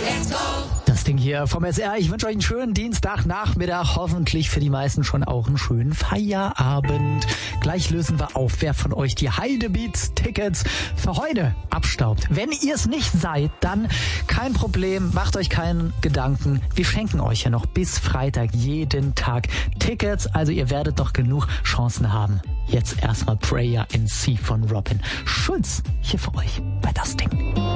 Das Ding hier vom SR. Ich wünsche euch einen schönen Dienstagnachmittag. Hoffentlich für die meisten schon auch einen schönen Feierabend. Gleich lösen wir auf, wer von euch die Heidebeats-Tickets für heute abstaubt. Wenn ihr es nicht seid, dann kein Problem. Macht euch keinen Gedanken. Wir schenken euch ja noch bis Freitag jeden Tag Tickets. Also ihr werdet doch genug Chancen haben. Jetzt erstmal Prayer in C von Robin Schulz hier für euch bei Das Ding.